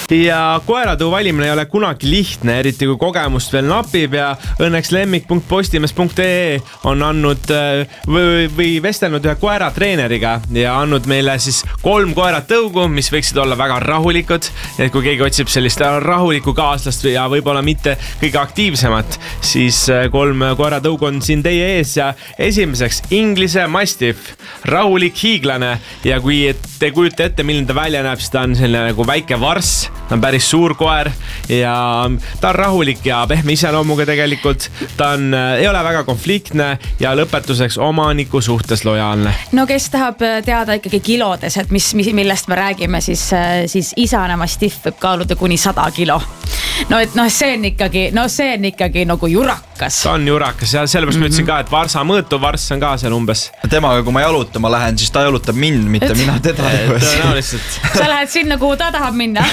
Ja koeratõu valimine ei ole kunagi lihtne, eriti kui kogemust veel napib ja õnneks lemmik.postimees.ee on andnud või vestelnud ühe koeratreeneriga ja andnud meile siis 3 koeratõugu, mis võiksid olla väga rahulikud. Et kui keegi otsib sellist rahulikku kaaslast ja võib-olla mitte kõige aktiivsemat, siis 3 koeratõugu on siin teie ees ja esimeseks Inglise Mastiff, rahulik hiiglane ja kui te kujute ette, milline ta välja näeb, siis ta on selline nagu väike varss. Ta on päris suur koer ja ta on rahulik ja pehme iseloomuga tegelikult. Ta ei ole väga konfliktne ja lõpetuseks omaniku suhtes lojaalne. No kes tahab teada ikkagi kilodes, et millest me räägime, siis isane Mastiff võib kaaluda kuni 100 kilo. No et see on ikkagi nagu jurakas. Ta on jurakas ja sellepärast ma ütlesin ka, et varsa mõõtu varss on ka seal umbes. Temaga, kui ma jalutama lähen, siis ta jalutab mind, mitte mina teda. Tõenäoliselt. Sa lähed sinna, kuhu ta tahab minna.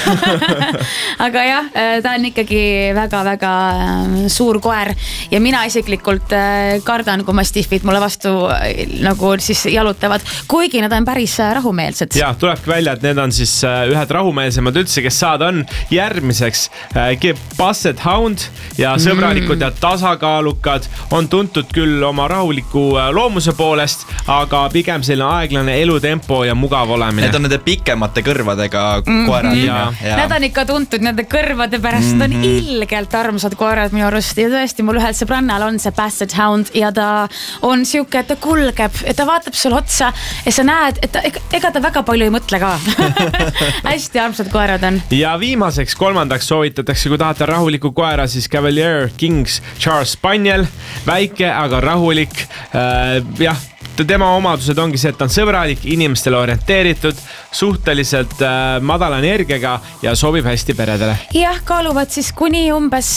Aga jah, ta on ikkagi väga-väga suur koer ja mina isiklikult kardan, kui Mastiffid mulle vastu nagu siis jalutavad, kuigi nad on päris rahumeelsed. Ja, tulebki välja, et need on siis ühed rahumeelsemad üldse, kes saada on järgmiseks Basset Hound ja sõbralikud ja tasakaalukad on tuntud küll oma rahuliku loomuse poolest, aga pigem selline aeglane elutempo ja mugav olemine. Need on nende pikemate kõrvadega koerad. Need on ikka tuntud nende kõrvade pärast, on ilgelt armsad koerad minu arust ja tõesti mul ühel sõbrannal on see Basset Hound ja ta on siuke, et ta kulgeb, et ta vaatab sul otsa ja sa näed, et ega ta väga palju ei mõtle ka. Hästi armsad koerad on. Ja viimaseks, kolmandaks soovitatakse, kui tahate rahuliku koera, siis Cavalier King's Charles Spaniel, väike, aga rahulik. Jah, tema omadused ongi see, et ta on sõbralik, inimestele orienteeritud, suhteliselt madala energiaga ja sobib hästi peredele. Jah, kaaluvad siis kuni umbes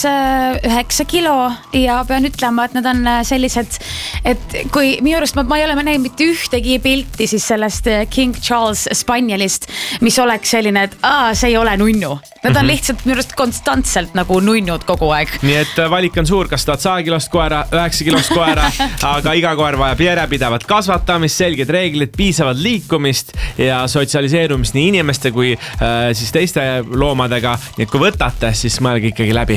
9 kilo ja pean ütlema, et nad on sellised, et kui minu arust ma ei ole näinud mitte ühtegi pilti siis sellest King Charles Spanielist, mis oleks selline, et see ei ole nunnu. Nad on lihtsalt minu arust konstantselt nagu nunnud kogu aeg. Nii et valik on suur, kas tahad 100 kilost koera, 9 kilost koera, aga iga koer vajab järjepidevat kasvatamist, selged reeglid, piisavat liikumist ja sotsialiseerumist nii inimeste kui siis teiste loomadega. Nii et kui võtate, siis mõelge ikkagi läbi.